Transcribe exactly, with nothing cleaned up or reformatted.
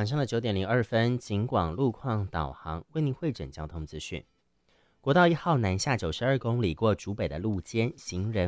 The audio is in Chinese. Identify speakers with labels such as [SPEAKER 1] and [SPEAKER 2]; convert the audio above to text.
[SPEAKER 1] 晚上的九点零二分，警广路况导航为您汇整交通资讯。国道一号南下九十二公里过竹北的路肩，行人